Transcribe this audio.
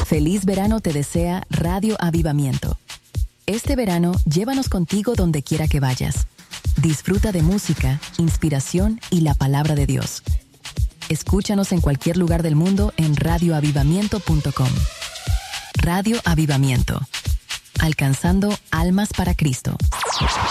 Feliz verano te desea Radio Avivamiento. Este verano, llévanos contigo donde quiera que vayas. Disfruta de música, inspiración y la palabra de Dios. Escúchanos en cualquier lugar del mundo en radioavivamiento.com. Radio Avivamiento. Alcanzando almas para Cristo.